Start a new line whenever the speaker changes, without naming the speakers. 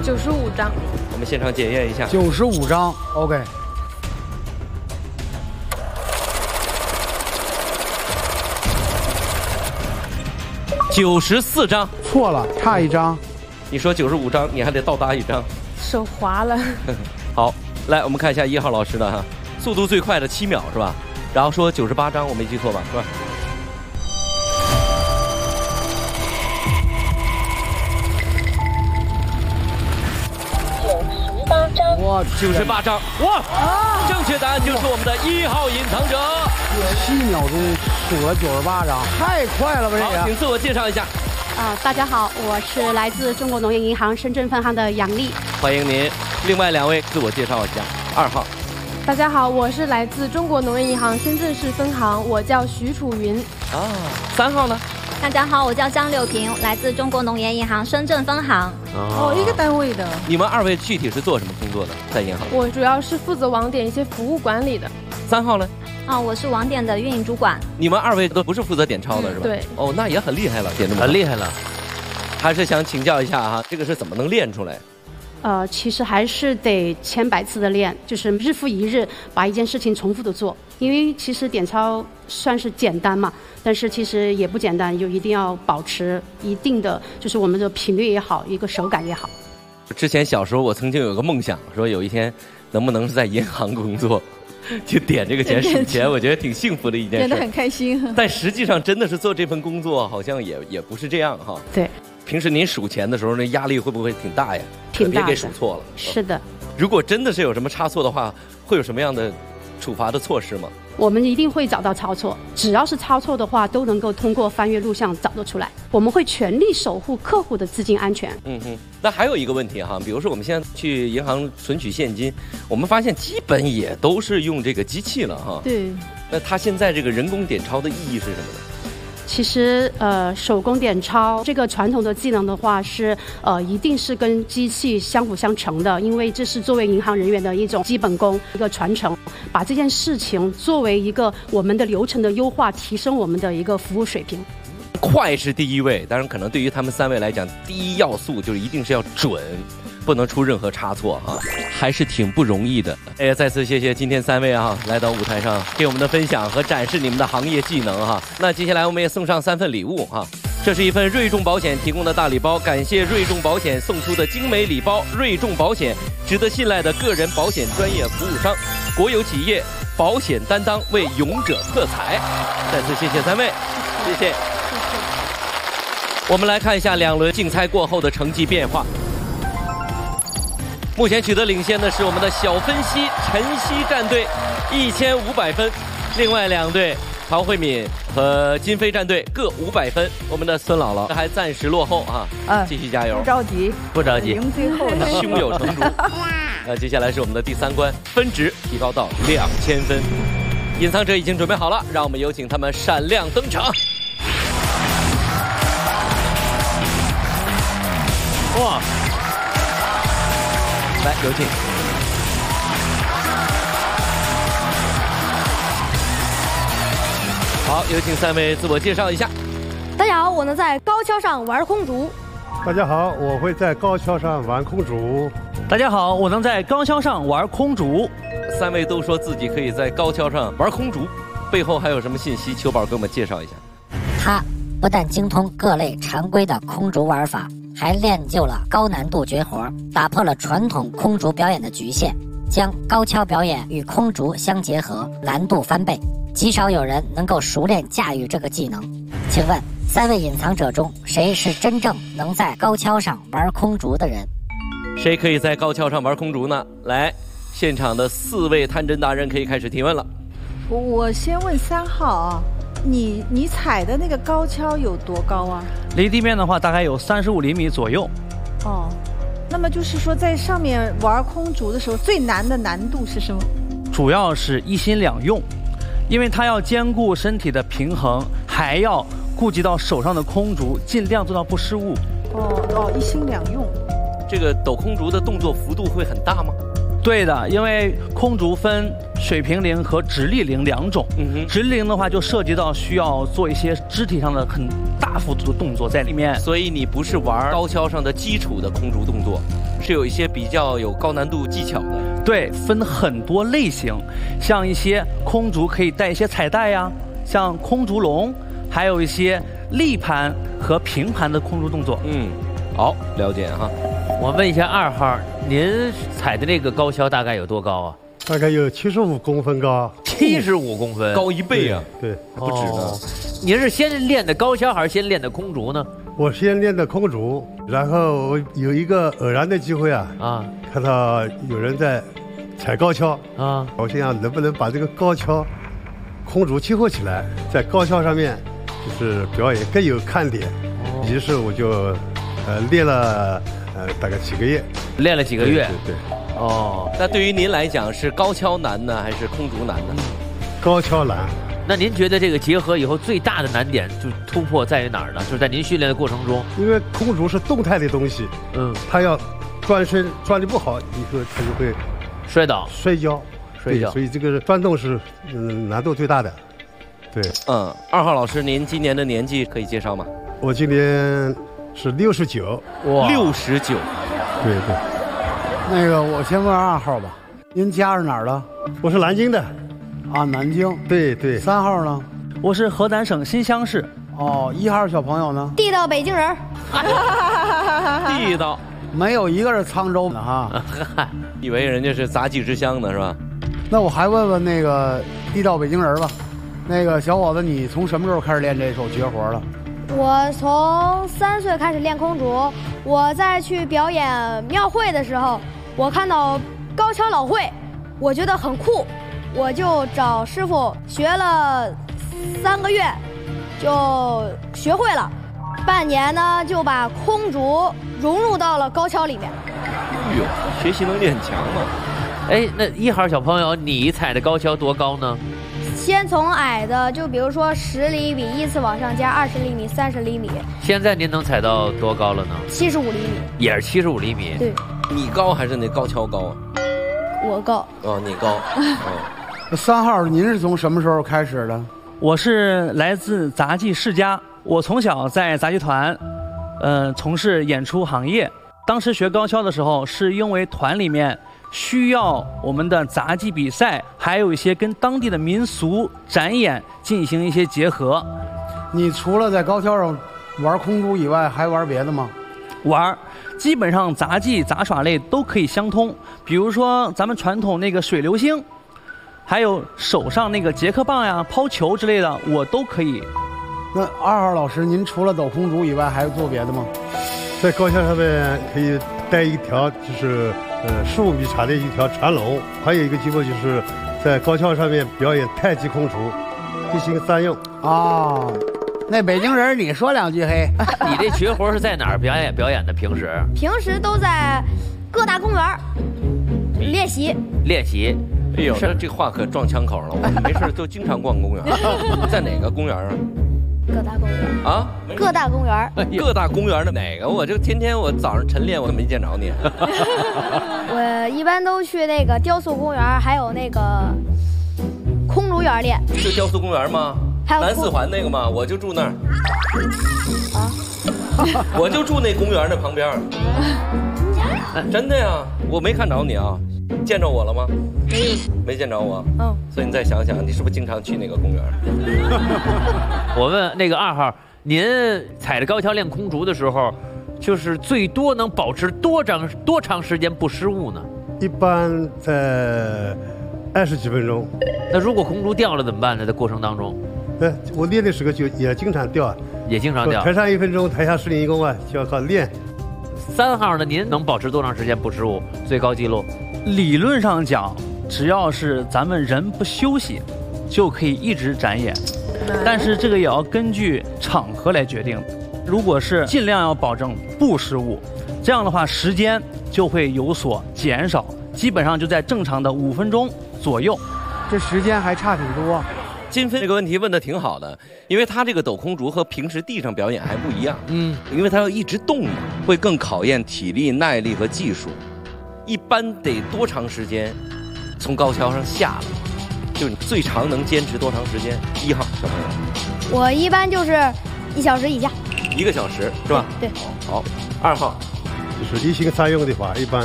95张。
我们现场检验一下。
95张 ，OK。
94张，
错了，差一张。
你说95张，你还得倒打一张。
手滑了。
好，来我们看一下1号老师的哈，速度最快的7秒是吧？然后说98张，我没记错吧？是吧
？98张，
哇
，98张，哇！正确答案就是我们的1号隐藏者。
7秒钟数了98张，太快了吧这个！
好，请自我介绍一下。
大家好，我是来自中国农业银行深圳分行的杨丽。
欢迎您。另外2位自我介绍一下。2号。
大家好，我是来自中国农业银行深圳市分行，我叫徐楚云。
3号呢？
大家好，我叫张柳平，来自中国农业银行深圳分行。
一个单位的。
你们2位具体是做什么工作的？在银行？
我主要是负责网点一些服务管理的。
3号呢？
我是网点的运营主管。
你们2位都不是负责点钞的是吧？
对。
哦，那也很厉害了，点这么
很厉害了。
还是想请教一下哈，这个是怎么能练出来？
其实还是得千百次的练，就是日复一日把一件事情重复的做。因为其实点钞算是简单嘛，但是其实也不简单，一定要保持一定的，就是我们的频率也好，一个手感也好。
之前小时候我曾经有个梦想，说有一天能不能是在银行工作，就点这个钱数钱，我觉得挺幸福的一件事，
点得很开心。
但实际上真的是做这份工作，好像也不是这样哈。
对。
平时您数钱的时候，那压力会不会挺大呀？
挺大的，
别给数错了。
是的。
如果真的是有什么差错的话，会有什么样的处罚的措施吗？
我们一定会找到差错，只要是差错的话，都能够通过翻阅录像找得出来。我们会全力守护客户的资金安全。
那还有一个问题哈，比如说我们现在去银行存取现金，我们发现基本也都是用这个机器了哈。
对。
那它现在这个人工点钞的意义是什么呢？
其实手工点钞这个传统的技能的话是一定是跟机器相辅相成的，因为这是作为银行人员的一种基本功，一个传承，把这件事情作为一个我们的流程的优化，提升我们的一个服务水平。
快是第一位，当然可能对于他们3位来讲，第一要素就是一定是要准，不能出任何差错哈，还是挺不容易的。再次谢谢今天3位啊来到舞台上给我们的分享和展示你们的行业技能哈。那接下来我们也送上3份礼物哈，这是一份瑞众保险提供的大礼包，感谢瑞众保险送出的精美礼包。瑞众保险，值得信赖的个人保险专业服务商，国有企业，保险担当，为勇者喝彩。再次谢谢3位，谢谢。我们来看一下2轮竞猜过后的成绩变化。目前取得领先的是我们的小分析晨曦战队1500分，另外2队曹慧敏和金飞战队各500分。我们的孙姥姥还暂时落后啊，继续加油，
不着急，
不着急，
赢最后的，
胸有成竹。那接下来是我们的第3关，分值提高到2000分。隐藏者已经准备好了，让我们有请他们闪亮登场。哇！来，有请。好，有请3位自我介绍一下。
大家好，我能在高跷上玩空竹。
大家好，我会在高跷上玩空竹。
大家好，我能在高跷上玩空竹。
3位都说自己可以在高跷上玩空竹，背后还有什么信息？秋宝给我们介绍一下。
他不但精通各类常规的空竹玩法，还练就了高难度绝活，打破了传统空竹表演的局限，将高跷表演与空竹相结合，难度翻倍。极少有人能够熟练驾驭这个技能。请问3位隐藏者中，谁是真正能在高跷上玩空竹的人？
谁可以在高跷上玩空竹呢？来，现场的4位探针达人可以开始提问了。
我先问3号啊，你踩的那个高跷有多高啊？
离地面的话，大概有35厘米左右。
哦，那么就是说，在上面玩空竹的时候，最难的难度是什么？
主要是一心两用，因为它要兼顾身体的平衡，还要顾及到手上的空竹，尽量做到不失误。
哦，一心两用。
这个抖空竹的动作幅度会很大吗？
对的，因为空竹分水平铃和直立铃2种。直立铃的话就涉及到需要做一些肢体上的很大幅度的动作在里面。
所以你不是玩高跷上的基础的空竹动作，是有一些比较有高难度技巧的。
对，分很多类型，像一些空竹可以带一些彩带呀，像空竹龙，还有一些立盘和平盘的空竹动作。
好，了解哈。
我问一下2号，您踩的那个高跷大概有多高啊？
大概有75公分高。
75公分，
高1倍啊！
对，
不止呢。
您是先练的高跷还是先练的空竹呢？
我先练的空竹，然后我有一个偶然的机会看到有人在踩高跷我心想能不能把这个高跷空竹结合起来，在高跷上面就是表演更有看点。于是我就练了大概几个月。
练了几个月？
对。
那对于您来讲是高跷难呢，还是空竹难呢？
高跷难。
那您觉得这个结合以后最大的难点就突破在于哪儿呢？就是在您训练的过程中，
因为空竹是动态的东西，它要转身转得不好，以后它就会
摔跤。
所以这个转动是难度最大的。对。
2号老师，您今年的年纪可以介绍吗？
我今年是69。
哇，69。
对。
那个我先问2号吧，您家是哪儿的？
我是南京的。
南京。
对。
3号呢？
我是河南省新乡市。
1号小朋友呢？
地道北京人。
地道。
没有一个是沧州的哈。
以为人家是杂技之乡呢是吧？
那我还问问那个地道北京人吧。那个小伙子，你从什么时候开始练这手绝活了？
我从3岁开始练空竹。我在去表演庙会的时候，我看到高跷老会，我觉得很酷，我就找师傅学了3个月，就学会了。半年呢，就把空竹融入到了高跷里面。
哟，学习能力很强嘛。
那1号小朋友，你踩的高跷多高呢？
先从矮的，就比如说10厘米，依次往上加20厘米、30厘米。
现在您能踩到多高了呢
？75厘米。
也是75厘米。
对。
你高还是那高跷高啊？
我高。
你高。
3号，您是从什么时候开始的？
我是来自杂技世家，我从小在杂技团，从事演出行业。当时学高跷的时候，是因为团里面需要我们的杂技比赛，还有一些跟当地的民俗展演进行一些结合。
你除了在高跷上玩空竹以外，还玩别的吗？
玩，基本上杂技杂耍类都可以相通。比如说咱们传统那个水流星，还有手上那个杰克棒呀、抛球之类的，我都可以。
那2号老师，您除了抖空竹以外，还做别的吗？
在高跷上面可以带一条就是15米长的一条长龙，还有一个机会就是在高跷上面表演太极空竹，1心3用。
那北京人，你说2句嘿。
你这绝活是在哪儿表演的？平
时都在各大公园练习。
哎呦，这话可撞枪口了。我们没事都经常逛公园。在哪个公园啊？
各大公园
啊，
各大公园。
各大公园的哪个？我这天天我早上晨练，我没见着你。
我一般都去那个雕塑公园，还有那个空竹园练。
是雕塑公园吗？
还有
南四环那个吗？我就住那儿。我就住那公园的旁边。真的呀，我没看着你啊。见着我了吗？没见着我。所以你再想想，你是不是经常去那个公园？
我问那个2号，您踩着高跷练空竹的时候，就是最多能保持多长时间不失误呢？
一般在20几分钟。
那如果空竹掉了怎么办呢？在过程当中？
我练的时候就也经常掉。
也经常掉。
台上1分钟，台下10年1功就要靠练。
3号呢？您能保持多长时间不失误？最高纪录？
理论上讲，只要是咱们人不休息，就可以一直展演。但是这个也要根据场合来决定。如果是尽量要保证不失误，这样的话时间就会有所减少，基本上就在正常的5分钟左右。
这时间还差挺多。
金飞这个问题问得挺好的，因为他这个抖空竹和平时地上表演还不一样。因为他要一直动嘛，会更考验体力、耐力和技术。 一般得多长时间从高跷上下来？就你最长能坚持多长时间？1号小朋友，
我一般就是1小时以下。
1个小时是吧？
对。
好，2号，
就是例行3用的话，一般